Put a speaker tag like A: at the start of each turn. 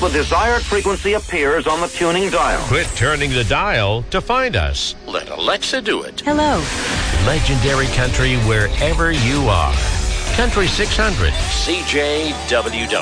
A: the desired frequency appears on the tuning dial.
B: Quit turning the dial to find us.
C: Let Alexa do it.
D: Hello.
B: Legendary country wherever you are. Country 600.
C: CJWW.